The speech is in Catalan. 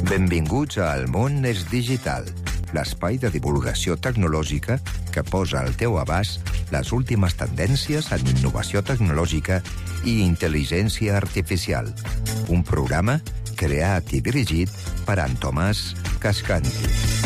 Benvinguts a El món és digital, l'espai de divulgació tecnològica que posa al teu abast les últimes tendències en innovació tecnològica i intel·ligència artificial. Un programa creat i dirigit per en Tomàs Cascanti.